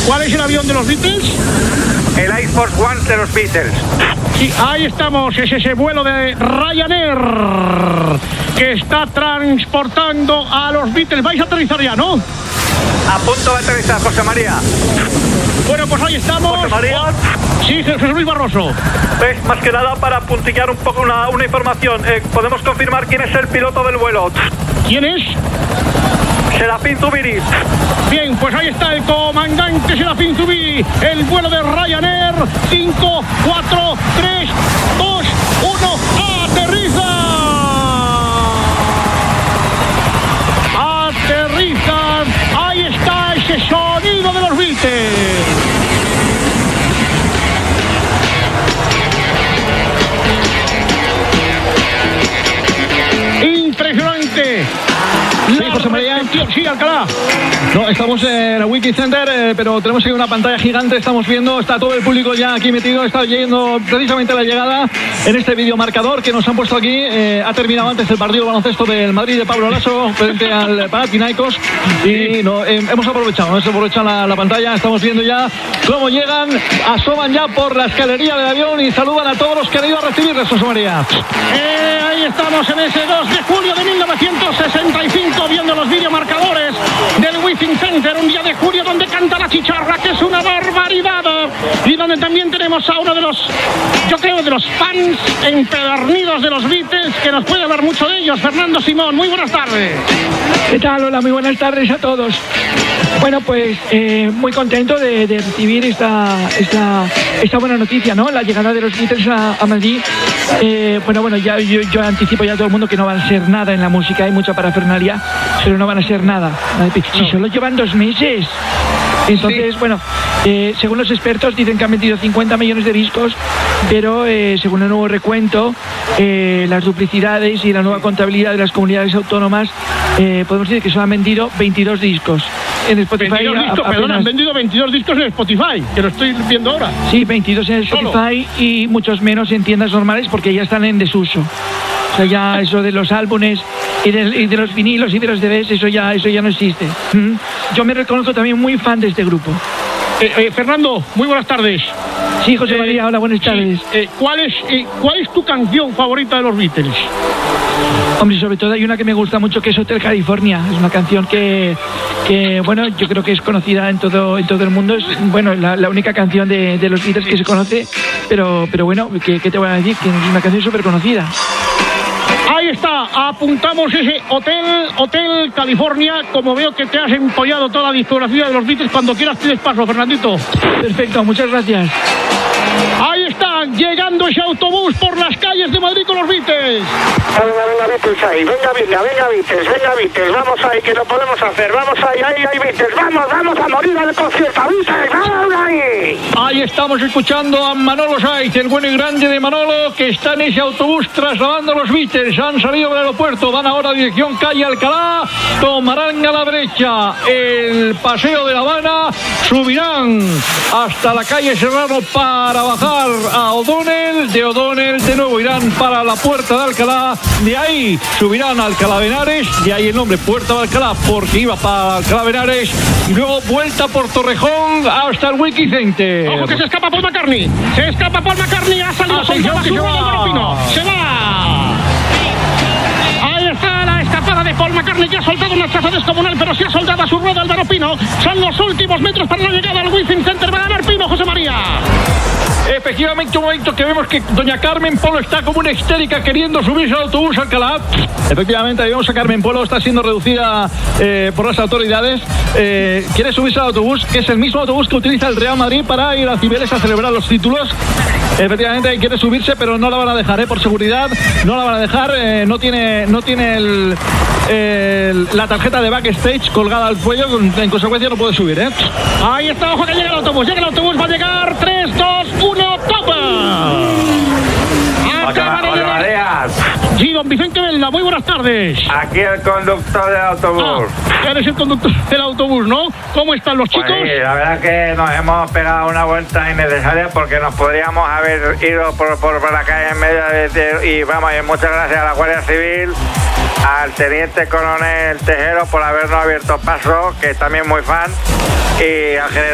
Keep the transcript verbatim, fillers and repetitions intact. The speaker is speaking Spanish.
¿Cuál es el avión de los Beatles? El Air Force One de los Beatles. Sí, ahí estamos, es ese vuelo de Ryanair que está transportando a los Beatles. Vais a aterrizar ya, ¿no? A punto de aterrizar, José María. Bueno, pues ahí estamos. José María. Sí, Jesús Luis Barroso. Pues más que nada para puntillar un poco una, una información. Eh, ¿Podemos confirmar quién es el piloto del vuelo? ¿Quién es? Serafín Zubiri. Bien, pues ahí está el comandante Serafín Zubiri. El vuelo de Ryanair. cinco, cuatro, tres, dos, uno. ¡Aterriza! ¡Aterriza! Ahí está ese sonido de los Beatles. Impresionante. Sí, José María. Sí, Alcalá. No, estamos en el Wiki Center, eh, pero tenemos aquí una pantalla gigante, estamos viendo, está todo el público ya aquí metido, está yendo precisamente la llegada en este videomarcador que nos han puesto aquí. Eh, ha terminado antes el partido de baloncesto del Madrid de Pablo Lasso frente al Panathinaikos y no, eh, hemos aprovechado, hemos aprovechado la, la pantalla, estamos viendo ya cómo llegan, asoman ya por la escalería del avión y saludan a todos los que han ido a recibirles, José María. Eh, ahí estamos en ese dos de julio de mil novecientos sesenta y cinco viendo los videomarcadores del Wiki Center, un día de julio donde canta la chicharra, que es una barbaridad, y donde también tenemos a uno de los, yo creo, de los fans empedernidos de los Beatles, que nos puede hablar mucho de ellos, Fernando Simón. Muy buenas tardes. ¿Qué tal? Hola, muy buenas tardes a todos. Bueno, pues eh, muy contento de, de recibir esta, esta, esta buena noticia, ¿no? La llegada de los Beatles a, a Madrid. Eh, bueno, bueno, ya yo, yo anticipo ya a todo el mundo que no van a ser nada en la música, hay mucha parafernalia, pero no van a ser nada. Si no. Solo llevan dos meses. Entonces, sí. bueno, eh, según los expertos dicen que han vendido cincuenta millones de discos, pero eh, según el nuevo recuento, eh, las duplicidades y la nueva contabilidad de las comunidades autónomas, eh, podemos decir que solo han vendido veintidós discos. En Spotify, veintidós discos, apenas... perdón, han vendido veintidós discos en Spotify, que lo estoy viendo ahora. Sí, veintidós en Spotify solo. Y muchos menos en tiendas normales porque ya están en desuso. O sea, ya eso de los álbumes y de, y de los vinilos y de los D V Ds, eso ya, eso ya no existe. ¿Mm? Yo me reconozco también muy fan de este grupo. Eh, eh, Fernando, muy buenas tardes. Sí, José María, eh, hola, buenas tardes. Sí, eh, ¿cuál, es, eh, ¿Cuál es tu canción favorita de los Beatles? Hombre, sobre todo hay una que me gusta mucho, que es Hotel California. Es una canción que, que bueno, yo creo que es conocida en todo, en todo el mundo. Es, bueno, la, la única canción de, de los Beatles que se conoce, pero, pero bueno, ¿qué, qué te voy a decir? Que es una canción súper conocida. Ahí está, apuntamos ese Hotel, Hotel California. Como veo que te has empollado toda la discografía de los Beatles, cuando quieras tienes paso, Fernandito. Perfecto, muchas gracias. Ahí está, llegando ese autobús por las calles de Madrid con los Beatles. Venga, venga, Beatles ahí, venga, venga, venga, Beatles, venga, Beatles, vamos ahí, que lo podemos hacer, vamos ahí, ahí, ahí, Beatles, vamos, vamos a morir al concierto, Beatles, vamos ahí. Ahí estamos escuchando a Manolo Saiz, el bueno y grande de Manolo, que está en ese autobús trasladando a los Beatles. Han salido del aeropuerto, van ahora a dirección calle Alcalá, tomarán a la derecha el Paseo de La Habana, subirán hasta la calle Serrano para bajar a O'Donnell, de O'Donnell de nuevo irán para la Puerta de Alcalá, de ahí subirán a Alcalá de Henares, de ahí el nombre Puerta de Alcalá porque iba para Alcalá de Henares, y luego vuelta por Torrejón hasta el Wiki Center. Ojo que se escapa Paul McCartney, se escapa Paul McCartney, ha salido con toda su rueda de Barropino, se va. Ahí está la escapada de Paul McCartney, que ha soltado una chaza descomunal, pero se ha soltado a su rueda Álvaro Pino. Son los últimos metros para la llegada al Wiki Center. Va a ganar Pino, José María. Efectivamente, un momento que vemos que doña Carmen Polo está como una histérica queriendo subirse al autobús Alcalá. Efectivamente, ahí vemos a Carmen Polo, está siendo reducida eh, por las autoridades. Eh, quiere subirse al autobús, que es el mismo autobús que utiliza el Real Madrid para ir a Cibeles a celebrar los títulos. Efectivamente, ahí quiere subirse, pero no la van a dejar, eh, por seguridad. No la van a dejar, eh, no tiene, no tiene el, el, la tarjeta de backstage colgada al cuello, en consecuencia no puede subir, ¿eh? Ahí está, ojo que llega el autobús, llega el autobús, va a llegar, tres, dos, uno, ¡topa! Acaba de llegar. Sí, don Vicente Velda, muy buenas tardes. Aquí el conductor del autobús. Ah, eres el conductor del autobús, ¿no? ¿Cómo están los chicos? Pues sí, la verdad que nos hemos pegado una vuelta innecesaria porque nos podríamos haber ido por, por, por la calle en medio de, de, y vamos, y muchas gracias a la Guardia Civil, al teniente coronel Tejero por habernos abierto paso, que es también muy fan, y al general